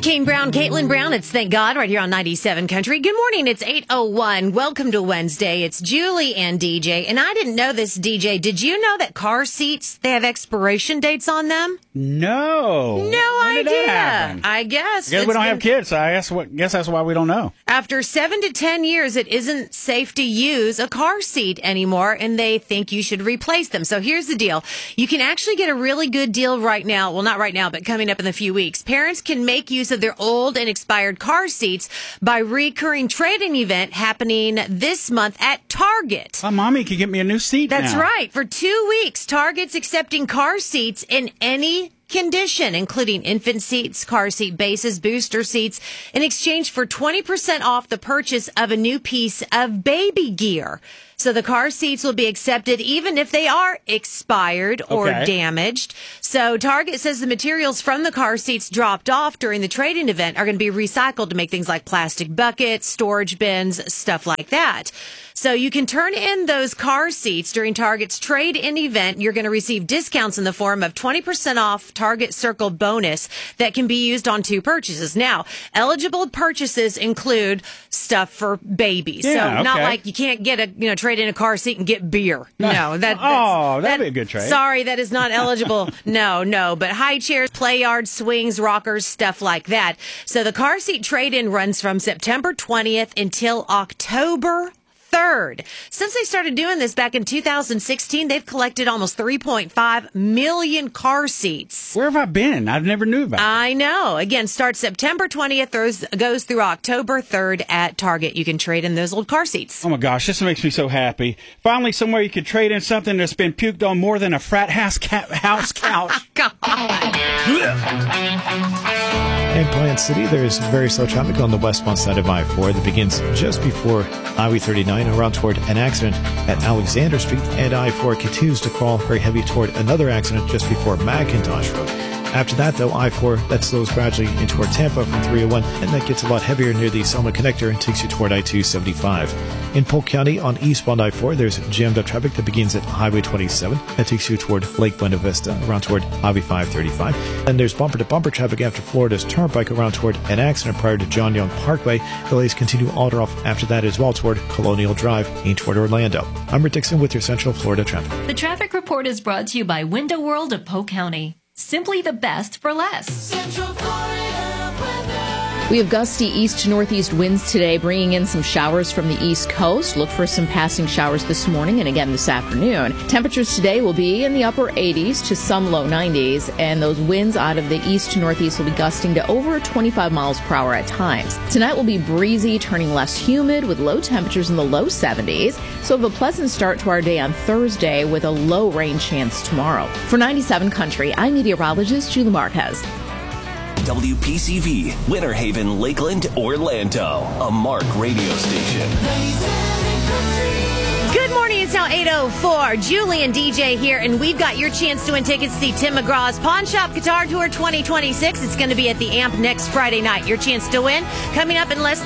Kane Brown, Caitlin Brown. It's Thank God right here on 97 Country. Good morning. It's 8:01. Welcome to Wednesday. It's Julie and DJ. And I didn't know this, DJ. Did you know that car seats, they have expiration dates on them? No. No When did idea. that happen? I guess. Because we don't have kids, so I guess that's why we don't know. After 7 to 10 years, it isn't safe to use a car seat anymore, and they think you should replace them. So here's the deal. You can actually get a really good deal right now. Well, not right now, but coming up in a few weeks. Parents can make use of their old and expired car seats by recurring trade-in event happening this month at Target. My mommy could get me a new seat That's now. right. For 2 weeks, Target's accepting car seats in any condition, including infant seats, car seat bases, booster seats, in exchange for 20% off the purchase of a new piece of baby gear. So the car seats will be accepted even if they are expired or damaged. So Target says the materials from the car seats dropped off during the trade-in event are going to be recycled to make things like plastic buckets, storage bins, stuff like that. So you can turn in those car seats during Target's trade-in event. You're going to receive discounts in the form of 20% off Target Circle bonus that can be used on 2 purchases. Now, eligible purchases include stuff for babies. Yeah, so not like you can't get a trade in a car seat and get beer. No, that'd be a good trade. Sorry, that is not eligible. No, but high chairs, play yards, swings, rockers, stuff like that. So the car seat trade-in runs from September 20th until October 3rd. Since they started doing this back in 2016, they've collected almost 3.5 million car seats. Where have I been? I never knew about it. I know. Again, starts September 20th, goes through October 3rd at Target. You can trade in those old car seats. Oh my gosh, this makes me so happy. Finally, somewhere you could trade in something that's been puked on more than a frat house couch. God. In Plant City, there is very slow traffic on the westbound side of I-4 that begins just before Highway 39 around toward an accident at Alexander Street, and I-4 continues to crawl very heavy toward another accident just before McIntosh Road. After that, though, I-4, that slows gradually in toward Tampa from 301, and that gets a lot heavier near the Selma connector and takes you toward I-275. In Polk County, on eastbound I-4, there's jammed up traffic that begins at Highway 27. That takes you toward Lake Buena Vista, around toward Highway 535. And there's bumper-to-bumper traffic after Florida's Turnpike around toward an accident prior to John Young Parkway. Delays continue all off after that as well toward Colonial Drive, in toward Orlando. I'm Rick Dixon with your Central Florida traffic. The traffic report is brought to you by Window World of Polk County. Simply the best for less. Central Florida weather. We have gusty east to northeast winds today, bringing in some showers from the east coast. Look for some passing showers this morning and again this afternoon. Temperatures today will be in the upper 80s to some low 90s, and those winds out of the east to northeast will be gusting to over 25 miles per hour at times. Tonight will be breezy, turning less humid with low temperatures in the low 70s. So have a pleasant start to our day on Thursday with a low rain chance tomorrow. For 97 Country, I'm meteorologist Julie Marquez. WPCV, Winter Haven, Lakeland, Orlando, a Mark radio station. 97 Country. Good morning. It's now 8:04. Julie and DJ here, and we've got your chance to win tickets to see Tim McGraw's Pawn Shop Guitar Tour 2026. It's going to be at the Amp next Friday night. Your chance to win coming up in less than